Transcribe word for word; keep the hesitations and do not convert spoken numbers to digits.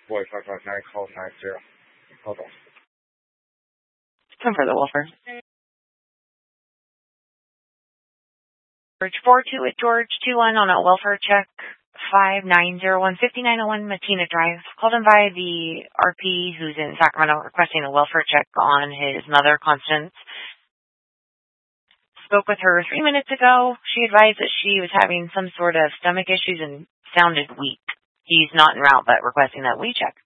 Boy five five nine, call nine zero. Hold on. Come for the Wolfer. George four two at George two one on a welfare check five nine zero one five nine zero one Matina Drive. Called in by the R P who's in Sacramento requesting a welfare check on his mother, Constance. Spoke with her three minutes ago. She advised that she was having some sort of stomach issues and sounded weak. He's not en route, but requesting that we check.